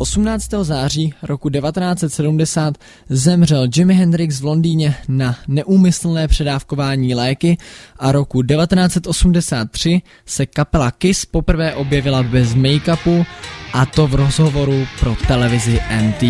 18. září roku 1970 zemřel Jimi Hendrix v Londýně na neúmyslné předávkování léky a roku 1983 se kapela Kiss poprvé objevila bez make-upu, a to v rozhovoru pro televizi MTV.